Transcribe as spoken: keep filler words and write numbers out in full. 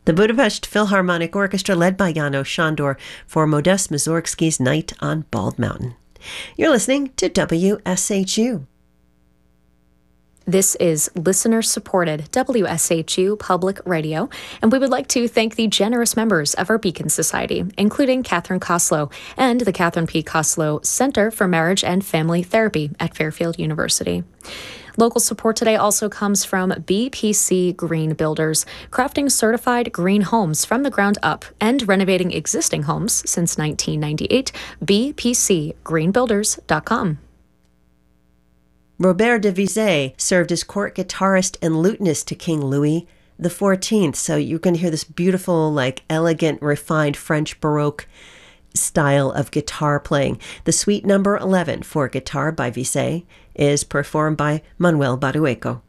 The Budapest Philharmonic Orchestra, led by János Sándor, for Modest Mussorgsky's Night on Bald Mountain. You're listening to W S H U. This is listener-supported W S H U Public Radio, and we would like to thank the generous members of our Beacon Society, including Catherine Koslow and the Catherine P. Koslow Center for Marriage and Family Therapy at Fairfield University. Local support today also comes from B P C Green Builders, crafting certified green homes from the ground up and renovating existing homes since nineteen ninety-eight. b p c green builders dot com. Robert de Vizet served as court guitarist and lutenist to King Louis the fourteenth. So you're going to hear this beautiful, like elegant, refined French Baroque style of guitar playing. The suite number eleven for guitar by Vizet is performed by Manuel Badueco.